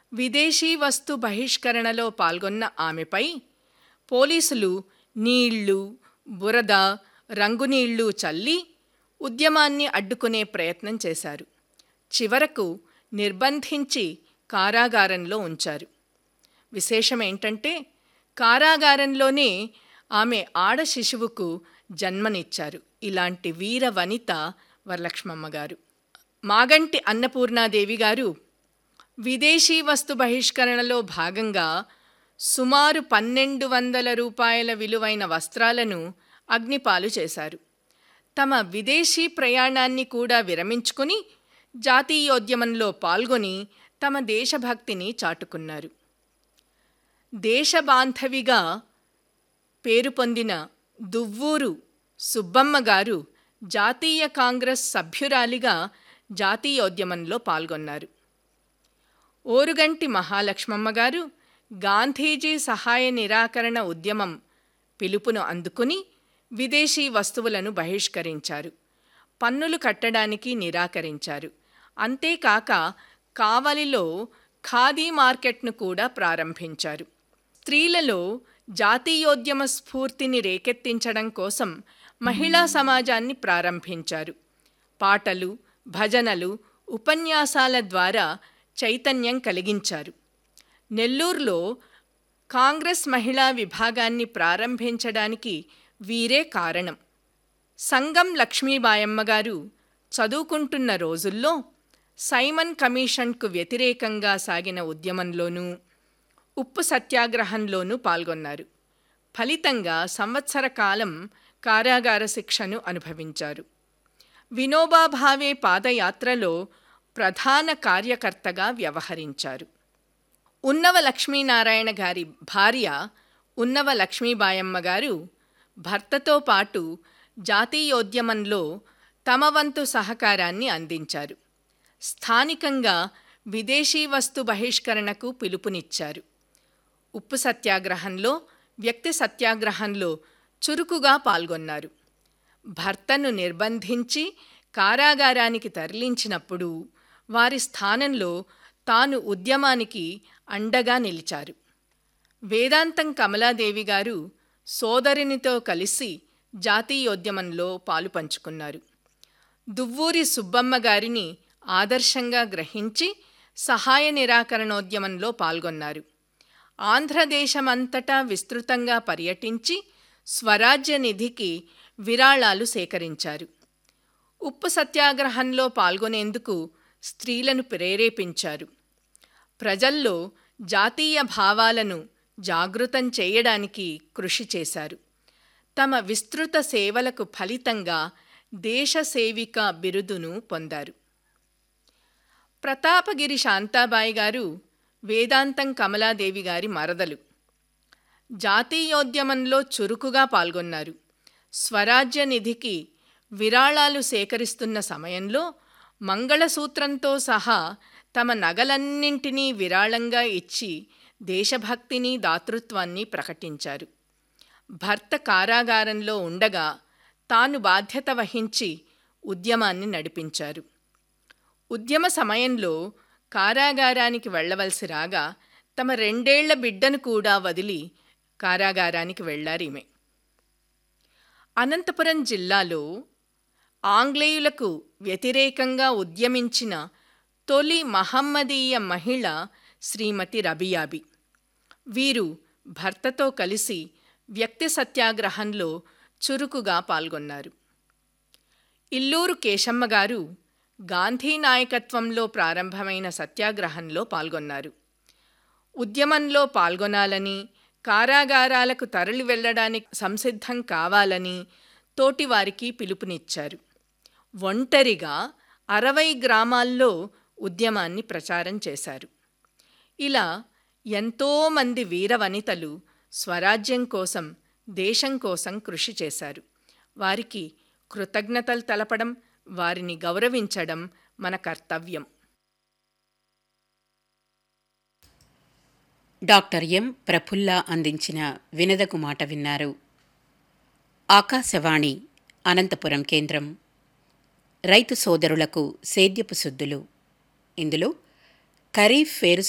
విదేశీ వస్తు బహిష్కరణలో పాల్గొన్న ఆమెపై పోలీసులు నీళ్లు, బురద, రంగునీళ్లు చల్లి ఉద్యమాన్ని అడ్డుకునే ప్రయత్నం చేశారు. చివరకు నిర్బంధించి కారాగారంలో ఉంచారు. విశేషమేంటంటే కారాగారంలోనే ఆమె ఆడ శిశువుకు జన్మనిచ్చారు. ఇలాంటి వీర వనిత వరలక్ష్మమ్మ గారు. మాగంటి అన్నపూర్ణాదేవి గారు విదేశీ వస్తు బహిష్కరణలో భాగంగా సుమారు 1200 రూపాయల విలువైన వస్త్రాలను అగ్నిపాలు చేశారు. తమ విదేశీ ప్రయాణాన్ని కూడా విరమించుకుని జాతీయోద్యమంలో పాల్గొని తమ దేశభక్తిని చాటుకున్నారు. దేశబాంధవిగా పేరు పొందిన దువ్వూరు సుబ్బమ్మ గారు జాతీయ కాంగ్రెస్ సభ్యురాలిగా జాతీయోద్యమంలో పాల్గొన్నారు. ఓరుగంటి మహాలక్ష్మమ్మ గారు గాంధీజీ సహాయ నిరాకరణ ఉద్యమం పిలుపును అందుకుని విదేశీ వస్తువులను బహిష్కరించారు. పన్నులు కట్టడానికి నిరాకరించారు. అంతేకాక కావలిలో ఖాదీ మార్కెట్ను కూడా ప్రారంభించారు. స్త్రీలలో జాతీయోద్యమ స్ఫూర్తిని రేకెత్తించడం కోసం మహిళా సమాజాన్ని ప్రారంభించారు. పాటలు, భజనలు, ఉపన్యాసాల ద్వారా చైతన్యం కలిగించారు. నెల్లూరులో కాంగ్రెస్ మహిళా విభాగాన్ని ప్రారంభించడానికి వీరే కారణం. సంగం లక్ష్మీబాయమ్మ గారు చదువుకుంటున్న రోజుల్లో సైమన్ కమిషన్కు వ్యతిరేకంగా సాగిన ఉద్యమంలోనూ ఉప్పు సత్యాగ్రహంలోనూ పాల్గొన్నారు. ఫలితంగా సంవత్సర కాలం కారాగార శిక్షను అనుభవించారు. వినోబా భావే పాదయాత్రలో ప్రధాన కార్యకర్తగా వ్యవహరించారు. ఉన్నవ లక్ష్మీనారాయణ గారి భార్య ఉన్నవ లక్ష్మీబాయమ్మ గారు భర్తతో పాటు జాతీయోద్యమంలో తమ వంతు సహకారాన్ని అందించారు. స్థానికంగా విదేశీ వస్తు బహిష్కరణకు పిలుపునిచ్చారు. ఉప్పు సత్యాగ్రహంలో, వ్యక్తి సత్యాగ్రహంలో చురుకుగా పాల్గొన్నారు. భర్తను నిర్బంధించి కారాగారానికి తరలించినప్పుడు వారి స్థానంలో తాను ఉద్యమానికి అండగా నిలిచారు. వేదాంతం కమలాదేవి గారు సోదరునితో కలిసి జాతీయోద్యమంలో పాలు పంచుకున్నారు. దువ్వూరి సుబ్బమ్మ గారిని ఆదర్శంగా గ్రహించి సహాయ నిరాకరణోద్యమంలో పాల్గొన్నారు. ఆంధ్రదేశమంతటా విస్తృతంగా పర్యటించి స్వరాజ్య నిధికి విరాళాలు సేకరించారు. ఉప్పు సత్యాగ్రహంలో పాల్గొనేందుకు స్త్రీలను ప్రేరేపించారు. ప్రజల్లో జాతీయ భావాలను జాగృతం చేయడానికి కృషి చేశారు. తమ విస్తృత సేవలకు ఫలితంగా దేశ సేవిక బిరుదును పొందారు. ప్రతాపగిరి శాంతాబాయి గారు వేదాంతం కమలాదేవి గారి మరదలు. జాతీయోద్యమంలో చురుకుగా పాల్గొన్నారు. స్వరాజ్య నిధికి విరాళాలు సేకరిస్తున్న సమయంలో మంగళసూత్రంతో సహా తమ నగలన్నింటినీ విరాళంగా ఇచ్చి దేశభక్తిని, దాతృత్వాన్ని ప్రకటించారు. భర్త కారాగారంలో ఉండగా తాను బాధ్యత వహించి ఉద్యమాన్ని నడిపించారు. ఉద్యమ సమయంలో కారాగారానికి వెళ్లవలసి రాగా తమ 2 ఏళ్ల బిడ్డను కూడా వదిలి కారాగారానికి వెళ్లారీమె. అనంతపురం జిల్లాలో ఆంగ్లేయులకు వ్యతిరేకంగా ఉద్యమించిన తొలి మహమ్మదీయ మహిళ శ్రీమతి రబియాబి. వీరు భర్తతో కలిసి వ్యక్తి సత్యాగ్రహంలో చురుకుగా పాల్గొన్నారు. ఇల్లూరు కేశమ్మ గారు గాంధీ నాయకత్వంలో ప్రారంభమైన సత్యాగ్రహంలో పాల్గొన్నారు. ఉద్యమంలో పాల్గొనాలని, కారాగారాలకు తరలి వెళ్లడానికి సంసిద్ధం కావాలని తోటివారికి పిలుపునిచ్చారు. ఒంటరిగా 60 గ్రామాల్లో ఉద్యమాన్ని ప్రచారం చేశారు. ఇలా ఎంతోమంది వీరవనితలు స్వరాజ్యం కోసం, దేశం కోసం కృషి చేశారు. వారికి కృతజ్ఞతలు తెలపడం, వారిని గౌరవించడం మన కర్తవ్యం. డాక్టర్ ఎం ప్రఫుల్ల అందించిన వినదగు మాట విన్నారు. ఆకాశవాణి అనంతపురం కేంద్రం. రైతు సోదరులకు సేద్యపు సుద్దులు. ఇందులో ఖరీఫ్ వేరు